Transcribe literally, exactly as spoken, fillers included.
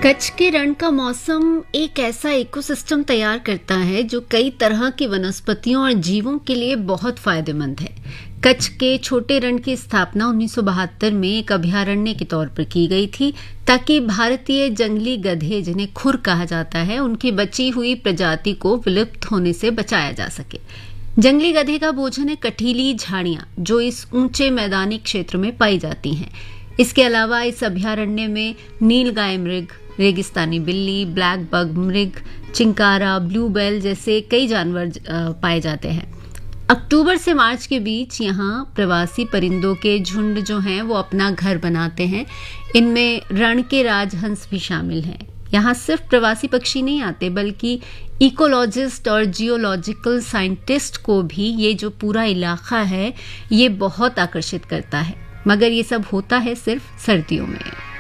कच्छ के रण का मौसम एक ऐसा इकोसिस्टम तैयार करता है जो कई तरह की वनस्पतियों और जीवों के लिए बहुत फायदेमंद है। कच्छ के छोटे रण की स्थापना उन्नीस सौ बहत्तर में एक अभयारण्य के तौर पर की गई थी ताकि भारतीय जंगली गधे, जिन्हें खुर कहा जाता है, उनकी बची हुई प्रजाति को विलुप्त होने से बचाया जा सके। जंगली गधे का भोजन है कटीली झाड़ियां, जो इस ऊंचे मैदानी क्षेत्र में पाई जाती हैं। इसके अलावा इस अभयारण्य में नीलगाय मृग, रेगिस्तानी बिल्ली, ब्लैक बग मृग, चिंकारा, ब्लू बेल जैसे कई जानवर पाए जाते हैं। अक्टूबर से मार्च के बीच यहाँ प्रवासी परिंदों के झुंड जो हैं वो अपना घर बनाते हैं। इनमें रण के राजहंस भी शामिल हैं। यहाँ सिर्फ प्रवासी पक्षी नहीं आते, बल्कि इकोलॉजिस्ट और जियोलॉजिकल साइंटिस्ट को भी ये जो पूरा इलाका है ये बहुत आकर्षित करता है। मगर ये सब होता है सिर्फ सर्दियों में।